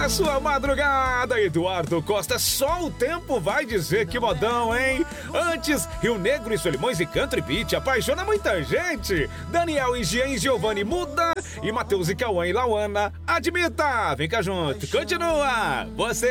na sua madrugada. Eduardo Costa, só o tempo vai dizer que modão, hein? Antes, Rio Negro e Solimões e Country Beach apaixona muita gente. Daniel e Jean e Giovanni muda. E Matheus e Cauã e Lauana admita. Vem cá junto, continua. Você